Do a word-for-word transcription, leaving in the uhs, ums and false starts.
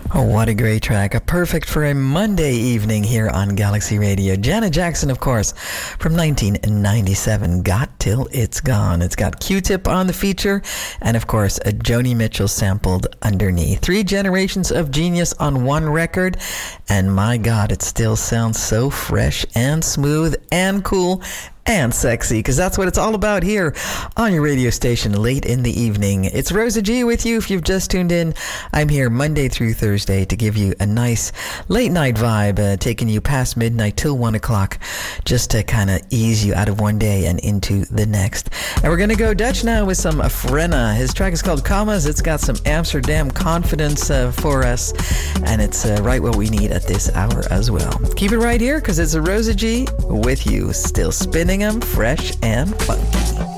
Oh, what a great track. A perfect for a Monday evening here on Galaxy Radio. Janet Jackson, of course, from nineteen ninety-seven, Got Till It's Gone. It's got Q-Tip on the feature and, of course, a Joni Mitchell sampled underneath. Three generations of genius on one record, and my God, it still sounds so fresh and smooth and cool and sexy, because that's what it's all about here on your radio station late in the evening. It's Rosa G with you if you've just tuned in. I'm here Monday through Thursday to give you a nice late night vibe, uh, taking you past midnight till one o'clock, just to kind of ease you out of one day and into the next. And we're going to go Dutch now with some Frenna. His track is called Commas. It's got some Amsterdam confidence uh, for us, and it's uh, right what we need at this hour as well. Keep it right here, because it's a Rosa G with you, still spinning them fresh and funky.